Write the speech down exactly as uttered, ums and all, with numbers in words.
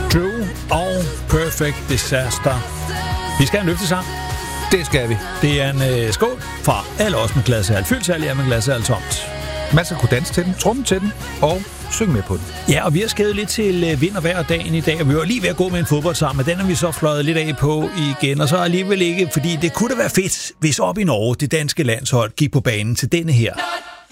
True og Perfect Disaster. Vi skal have en løftesang. Det skal vi. Det er en øh, skål fra alle os med glasærl. Fyldt særlig er med glasærl tomt. Man skal kunne danse til den, trumme til den og synge med på den. Ja, og vi har skrevet lidt til øh, vind og vejr dagen i dag, og vi var lige ved at gå med en fodbold sammen, men den har vi så fløjet lidt af på igen, og så alligevel ikke, fordi det kunne da være fedt, hvis op i Norge det danske landshold gik på banen til denne her.